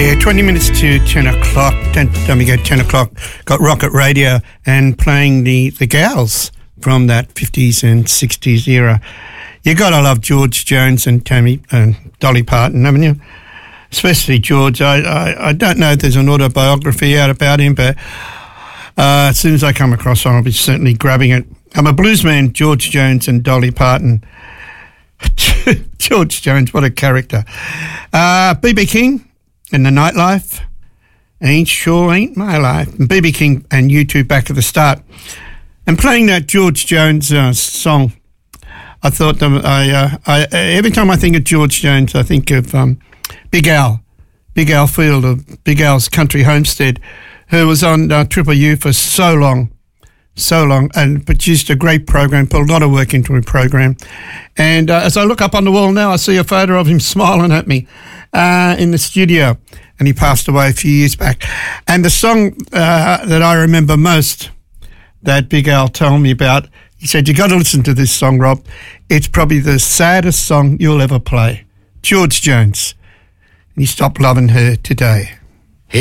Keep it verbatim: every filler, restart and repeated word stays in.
Yeah, twenty minutes to ten o'clock. Don't, don't we go ten o'clock. Got Rocket Radio and playing the, the gals from that fifties and sixties era. You got to love George Jones and Tammy and Dolly Parton, haven't you? Especially George. I, I, I don't know if there's an autobiography out about him, but uh, as soon as I come across one, I'll be certainly grabbing it. I'm a blues man, George Jones and Dolly Parton. George Jones, what a character. Uh, B B King and the Nightlife. Ain't sure ain't my life. And B B King and U two back at the start. And playing that George Jones uh, song, I thought that I, uh, I every time I think of George Jones, I think of um, Big Al, Big Al Field of Big Al's Country Homestead, who was on uh, Triple U for so long. So long, and produced a great program, put a lot of work into a program. And uh, as I look up on the wall now, I see a photo of him smiling at me uh, in the studio, and he passed away a few years back. And the song uh, that I remember most that Big Al told me about, he said, you got to listen to this song, Rob. It's probably the saddest song you'll ever play. George Jones. And he stopped loving her today.